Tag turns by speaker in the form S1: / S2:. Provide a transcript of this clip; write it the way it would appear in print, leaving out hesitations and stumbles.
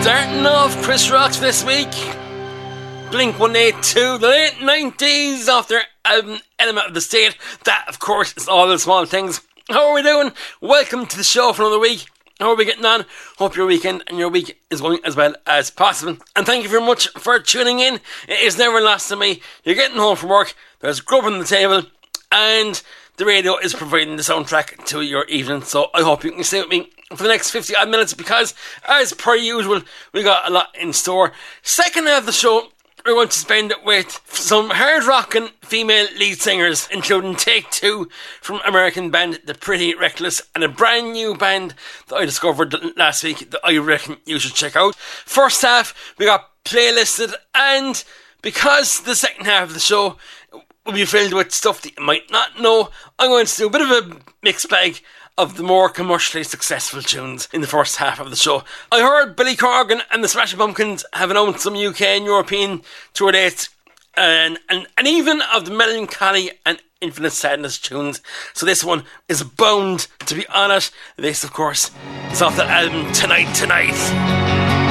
S1: Starting off Chris Rocks this week, Blink-182, the late 90s, off their album Element of the State. That, of course, is All the Small Things. How are we doing? Welcome to the show for another week. How are we getting on? Hope your weekend and your week is going as well as possible. And thank you very much for tuning in. It is never lost to me. You're getting home from work, there's grub on the table, and the radio is providing the soundtrack to your evening. So I hope you can stay with me for the next 50 odd minutes, because as per usual, we got a lot in store. Second half of the show, we're going to spend it with some hard rocking female lead singers, including Take Two from American band The Pretty Reckless, and a brand new band that I discovered last week that I reckon you should check out. First half, we got playlisted, and because the second half of the show will be filled with stuff that you might not know, I'm going to do a bit of a mixed bag of the more commercially successful tunes in the first half of the show. I heard Billy Corgan and the Smashing Pumpkins have announced some UK and European tour dates, and even of the Melancholy and Infinite Sadness tunes. So this one is bound to be on it. This, of course, is off the album Tonight Tonight.